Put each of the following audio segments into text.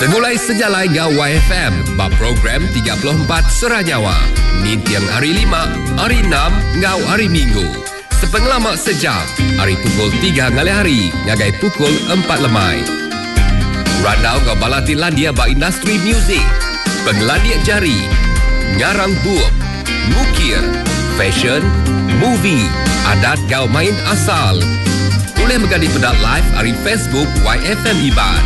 Segulai sejalai ngau YFM, bab program 34 Seranyawa. Ni tiang hari 5, hari 6, ngau hari Minggu. Sepenglamak sejam, hari pukul 3 ngalai hari, ngagai pukul 4 lemai. Randau ngau balati landia ba industri muzik, penglandia jari, ngarang buuk, mukir, fashion, movie, adat ngau main asal. Boleh menggadi pedak live hari Facebook YFM Iban.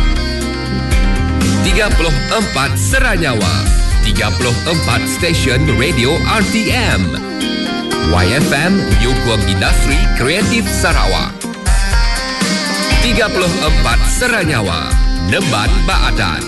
34 Seranyawa, 34 stesen radio RTM. YFM Nyukong Industri Kreatif Sarawak. 34 Seranyawa, Nemban Baadan.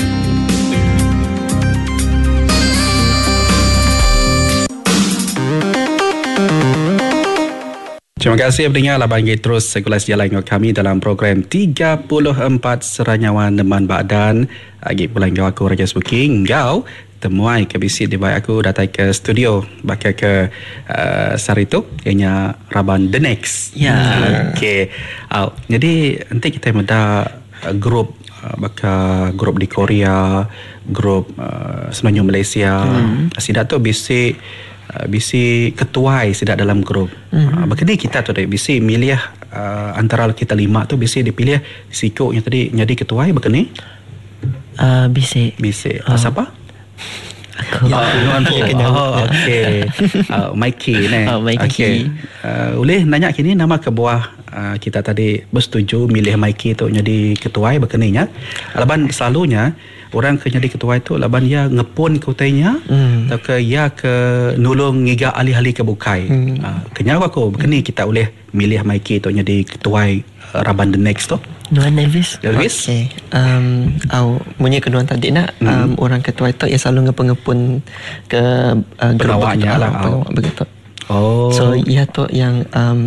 Terima kasih pendengar Abang terus segulai sejalan dengan kami dalam program 34 Seranyawa Neman Baadan. Agi pulang kau aku Raja Sbuking. Kau temuai ke bisi di baik aku datang ke studio bakal ke Sarito ianya Raban The Next. Ya. Okey. Jadi nanti kita meda grup bakal grup di Korea, grup Semenanjung Malaysia. Sidak tu bisi ketuai sidak dalam grup. Begini kita tu bisi milih antara kita 5 tu bisi dipilih Siko yang tadi jadi ketuai begini. Bisi. Siapa? Aku. Okey. Mikey ni. Okey. Boleh nanya kini nama kebuah kita tadi bersetuju milih Mikey tu jadi ketuai begininya. Laban selalunya orang ke jadi ketua itu laban ia ngepun kutainya atau ke ia ke nulung ngiga ahli-ahli ke bukai. Kenyawa ko begini kita boleh milih Mikey tu jadi ketua Raban The Next tu. Nuan Elvis. Okey. Punya kedua tadi nak orang ketua itu yang selalu ngepun ke pengawaknya lah. Pengawak begitu. Oh. So ia tu yang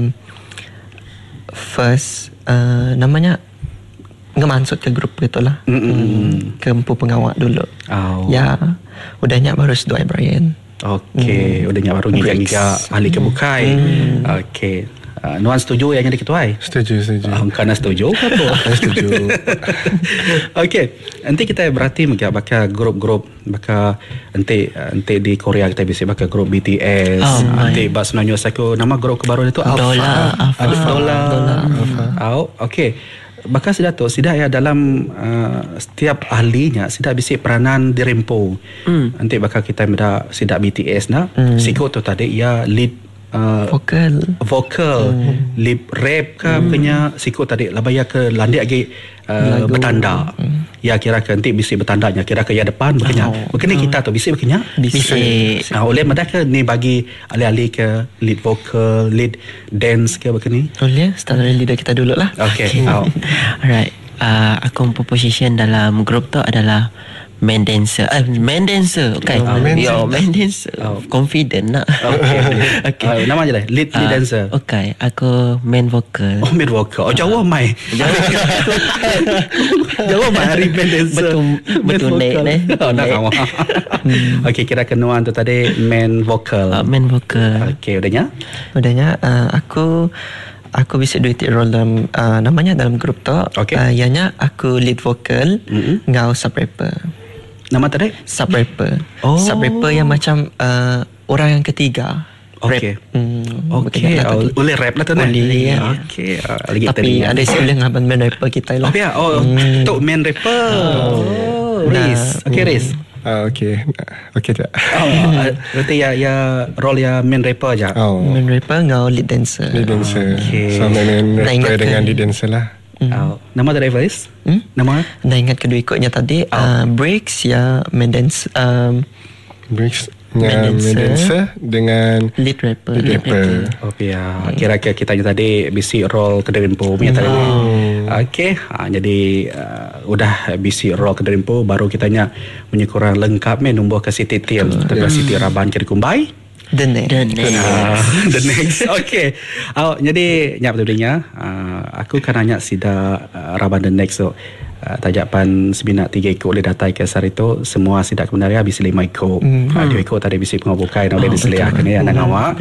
first namanya ngemasuk ke grup gitulah. Kempu pengawak dulu. Ya, udahnya baru Sedoi Brian. Okey, udahnya baru ngiga ahli ke bukai. Okey. Nuan setuju yang jadi ketua? Setuju. Kerana setuju ke apa? Setuju. Okey, nanti kita berarti bakal grup-grup bakal nanti di Korea kita bisa bakal grup BTS. Nanti bak sebenarnya saya nama grup kebaru itu Alpha. Okey. Bakal sidak tu sidak ya dalam setiap ahlinya sidak bisi peranan dirempo. Nanti bakal kita meda sidak BTS na. Siko tu tadi ia lead vokal lip rap ke punya Siko tadi labaya ke landik lagi bertanda. Ya kira ke nanti bisi bertandanya kira ke ya depan begini. Begini kita tu bisi begini. Bisi. Oleh mada ke ni bagi ahli-ahli ke lead vocal, lead dance ke begini. Boleh start dari leader kita dulu lah. Okay. Alright. Aku position dalam grup tu adalah main dancer. Okay. Main dancer. Confident nak. Okay. Nama je lah. Lead dancer. Okay. Aku main vocal. Main vocal. Jawa mai. Jawa mai hari main dancer. Betul naik. Nak kamu. Okay. Kira kenuan tu tadi main vocal. Main vocal. Okay. Udahnya? Aku bisa duit role dalam namanya dalam grup tu. Okay. Ianya aku lead vocal, ngau sub rapper. Nama tadi? Sub rapper. Sub rapper yang macam orang yang ketiga. Okay. Okay. Boleh rap lah tu ni. Boleh. Okay. Tapi ada istilah ngaban main rapper kita lah. Tu main rapper. Riz. Okay, Riz. Okay tak. Berarti ya role ya main rapper aja. Main rapper ngau lead dancer. Okay. So main rapper dengan lead dancer lah. Nama tadi Riz? Nama? Dah ingat kedua ikutnya tadi. Breaks ya main dance. Breaks main dancer dengan lead rapper. Okay. Kira kita tadi bisi role Kederimpo punya tadi. Okay. Jadi udah bisi role Kederimpo baru kitanya punya kurang lengkap nombor ke Siti Til. Terus Siti Raban kiri Kumbai. The next. Okay. Jadi nyap tadinya aku kan nanya sida Raban The Next so tajapan sebinak 3 ekor boleh datai ke Sarito semua sidak kebenaran habis 5 ekor. 2 ekor tadi bisi pengobokai nak boleh diseliahkan ya anak awak.